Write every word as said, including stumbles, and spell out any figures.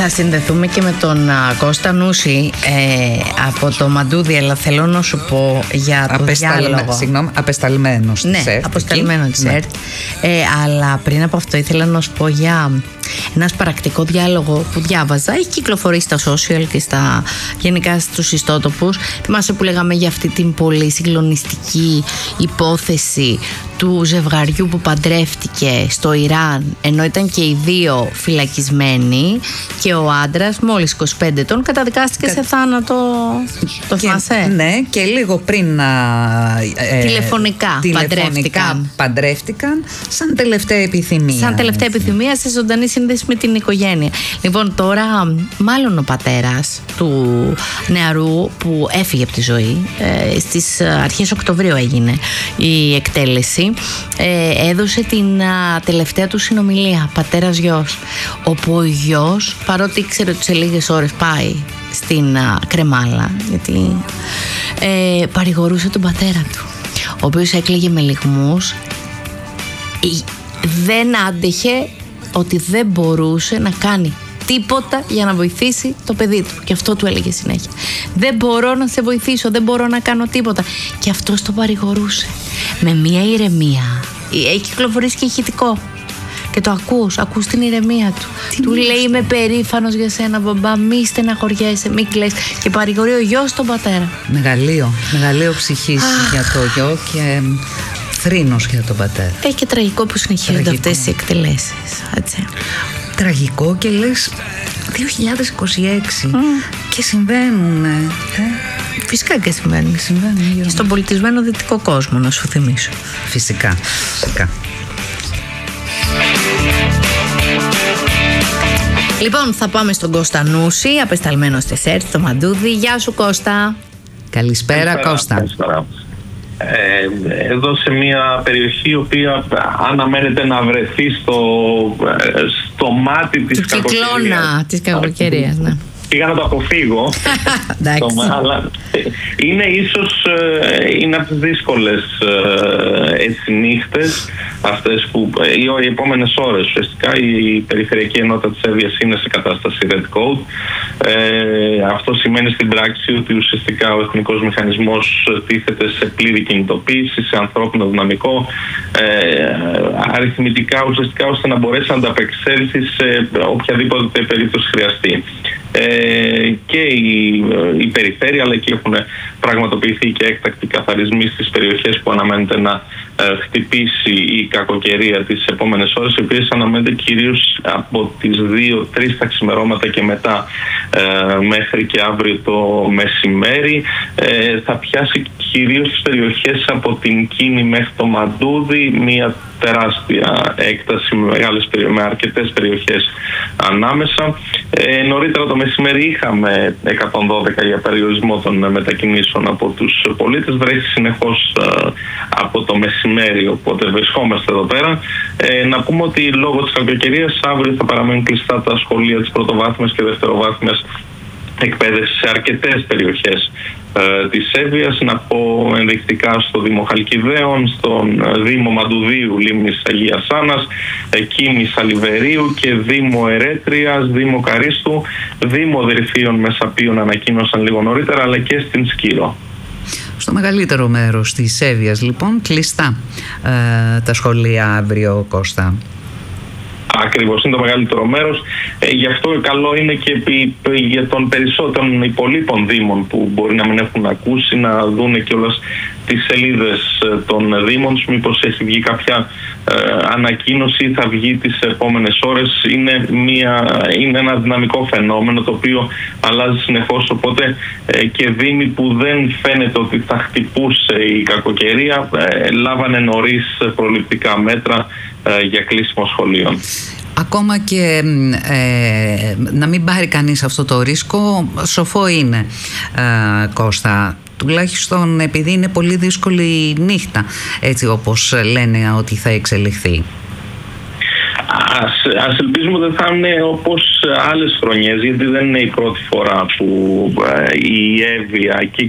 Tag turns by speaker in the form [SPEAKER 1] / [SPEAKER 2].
[SPEAKER 1] Θα συνδεθούμε και με τον α, Κώστα Νούση ε, από το Μαντούδι, αλλά θέλω να σου πω για το
[SPEAKER 2] Απεσταλμε...
[SPEAKER 1] διάλογο.
[SPEAKER 2] Συγγνώμη, απεσταλμένος της
[SPEAKER 1] Ναι,
[SPEAKER 2] ΕΡΤ.
[SPEAKER 1] αποσταλμένο της
[SPEAKER 2] Ναι.
[SPEAKER 1] ΕΡΤ. Ε, αλλά πριν από αυτό ήθελα να σου πω για ένα σπαρακτικό διάλογο που διάβαζα. Έχει κυκλοφορήσει στα social και στα, γενικά στους ιστότοπους. Θυμάσαι που λέγαμε για αυτή την πολύ συγκλονιστική υπόθεση του ζευγαριού που παντρεύτηκε στο Ιράν, ενώ ήταν και οι δύο φυλακισμένοι, και ο άντρας μόλις είκοσι πέντε ετών καταδικάστηκε Κα... σε θάνατο. Το θυμάσαι?
[SPEAKER 2] Ναι, και λίγο πριν να
[SPEAKER 1] ε, τηλεφωνικά, τηλεφωνικά παντρεύτηκαν.
[SPEAKER 2] παντρεύτηκαν σαν τελευταία επιθυμία.
[SPEAKER 1] Σαν τελευταία έτσι. επιθυμία σε ζωντανή σύνδεση με την οικογένεια. Λοιπόν, τώρα μάλλον ο πατέρας του νεαρού που έφυγε από τη ζωή, ε, στις αρχές Οκτωβρίου έγινε η εκτέλεση, ε, έδωσε την α, τελευταία του συνομιλία, πατέρας γιος, όπου ο γιος, παρότι ήξερε ότι σε λίγες ώρες πάει στην α, κρεμάλα, γιατί ε, παρηγορούσε τον πατέρα του, ο οποίος έκλαιγε με λυγμούς, δεν άντεχε ότι δεν μπορούσε να κάνει τίποτα για να βοηθήσει το παιδί του. Και αυτό του έλεγε συνέχεια. Δεν μπορώ να σε βοηθήσω, δεν μπορώ να κάνω τίποτα. Και αυτός το παρηγορούσε με μια ηρεμία. Έχει κυκλοφορήσει και ηχητικό. Και το ακούς, ακούς την ηρεμία του. Τι του λέει, είμαι περήφανος για σένα μπαμπά, μη στεναχωριέσαι, μη κλαις. Και παρηγορεί ο γιος τον πατέρα.
[SPEAKER 2] Μεγαλείο, μεγαλείο ψυχής για το γιο και θρήνος για τον πατέρα.
[SPEAKER 1] Έχει και τραγικό που συνεχίζονται αυτές οι εκτελέσεις. Έτσι.
[SPEAKER 2] Τραγικό, και λες δύο χιλιάδες είκοσι έξι mm. και συμβαίνουν. Ε.
[SPEAKER 1] Φυσικά και συμβαίνουν.
[SPEAKER 2] συμβαίνουν
[SPEAKER 1] και στον πολιτισμένο δυτικό κόσμο, να σου θυμίσω.
[SPEAKER 2] Φυσικά, φυσικά.
[SPEAKER 1] Λοιπόν, θα πάμε στον Κώστα Νούση, απεσταλμένο στη ΕΡΤ, στο Μαντούδι. Γεια σου, Κώστα.
[SPEAKER 2] Καλησπέρα, Καλησπέρα Κώστα.
[SPEAKER 3] Καλησπέρα. Ε, εδώ σε μια περιοχή η οποία αναμένεται να βρεθεί στο, στο μάτι της κακοκαιρίας.
[SPEAKER 1] Του κυκλώνα της κακοκαιρίας, ναι.
[SPEAKER 3] Πήγα να το αποφύγω, το, αλλά είναι ίσως είναι από τις δύσκολες έτσι, νύχτες αυτές που οι, οι επόμενες ώρες ουσιαστικά η περιφερειακή ενότητα της Εύβοιας είναι σε κατάσταση Red Code. Ε, αυτό σημαίνει στην πράξη ότι ουσιαστικά ο εθνικός μηχανισμός τίθεται σε πλήρη κινητοποίηση, σε ανθρώπινο δυναμικό, ε, αριθμητικά ουσιαστικά ώστε να μπορέσει να ανταπεξέλθει σε οποιαδήποτε περίπτωση χρειαστεί. Ε, και η, η περιφέρεια, αλλά και έχουν πραγματοποιηθεί και έκτακτοι καθαρισμοί στις περιοχές που αναμένεται να ε, χτυπήσει η κακοκαιρία τις επόμενες ώρες, οι οποίες αναμένεται κυρίως από τις δύο τρεις τα ξημερώματα και μετά ε, μέχρι και αύριο το μεσημέρι. Ε, θα πιάσει κυρίως τις περιοχές από την Κίνη μέχρι το Μαντούδι, μια τεράστια έκταση με, μεγάλες, με αρκετές περιοχές ανάμεσα. Ε, νωρίτερα το μεσημέρι είχαμε εκατόν δώδεκα για περιορισμό των μετακινήσεων από τους πολίτες. Βρέχει συνεχώς ε, από το μεσημέρι, οπότε βρισκόμαστε εδώ πέρα. Ε, να πούμε ότι λόγω της κακοκαιρίας αύριο θα παραμένουν κλειστά τα σχολεία της πρωτοβάθμιας και δευτεροβάθμιας εκπαίδευση σε αρκετές περιοχές ε, της Εύβοιας. Να πω ενδεικτικά στο Δήμο Χαλκιδαίων, στον Δήμο Μαντουδίου Λίμνης Αγίας Άννας, ε, Κίνης Σαλιβερίου και Δήμο Ερέτριας, Δήμο Καρίστου, Δήμο Δερφίων Μεσαπίων ανακοίνωσαν λίγο νωρίτερα, αλλά και στην Σκύρο.
[SPEAKER 2] Στο μεγαλύτερο μέρος της Εύβοιας λοιπόν κλειστά ε, τα σχολεία αύριο, Κώστα.
[SPEAKER 3] Ακριβώς, είναι το μεγαλύτερο μέρος. Ε, γι' αυτό καλό είναι και επί, για των περισσότερων υπολείπων δήμων που μπορεί να μην έχουν ακούσει, να δούνε κιόλας τις σελίδες των δήμων τους, μήπως έχει βγει κάποια ε, ανακοίνωση ή θα βγει τις επόμενες ώρες. Είναι, μια, είναι ένα δυναμικό φαινόμενο το οποίο αλλάζει συνεχώς, οπότε ε, και δήμοι που δεν φαίνεται ότι θα χτυπούσε η κακοκαιρία ε, λάβανε νωρίς προληπτικά μέτρα ε, για κλείσιμο σχολείων.
[SPEAKER 2] Ακόμα και ε, να μην πάρει κανείς αυτό το ρίσκο, σοφό είναι, ε, Κώστα. Τουλάχιστον επειδή είναι πολύ δύσκολη η νύχτα, έτσι όπως λένε ότι θα εξελιχθεί.
[SPEAKER 3] Ας, ας ελπίζουμε ότι θα είναι όπως άλλες χρονιές, γιατί δεν είναι η πρώτη φορά που ε, η Εύβοια και